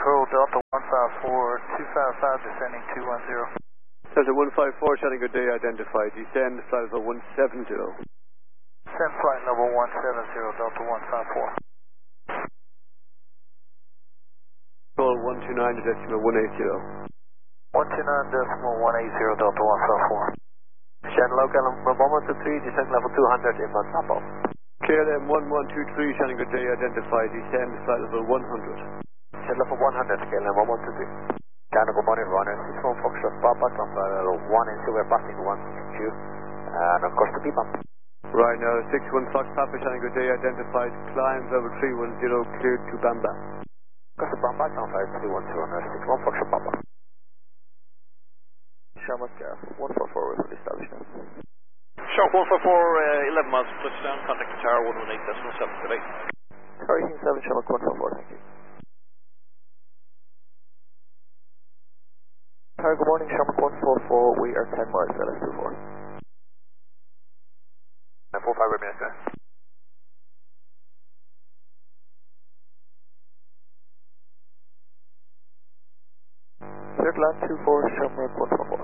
Control Delta 154, 255 descending 210. Delta 154, shouting good day, identified. Descend, flight level 170. Send flight level 170, Delta 154. Control 129.180. 129.180, Delta 154. Shen local 1123, descend level 200 inbound Papa. KLM 1123, shouting good day, identified. Descend, flight level 100. Shen level 100, KLM 1123. China, good morning, runner 61 Foxtrot Papa, from level 1 into we're passing 1 2, and of course the P-bump. Right now, 61 Fox Papa, shouting good day, identified. Climb level 310, cleared to Bamba. Costa Papa, down 5312, runner 61 Foxtrot Papa. Sherman 144 with establishment. Shark 144, 11 miles touchdown, contact the tower 118.7 today. Hurricane 7, Sherman 144, thank you. Hi, good morning, Sherman 144, we are 10 miles, LS24. 45 minutes, sir. Clear land 24, Sherman 144.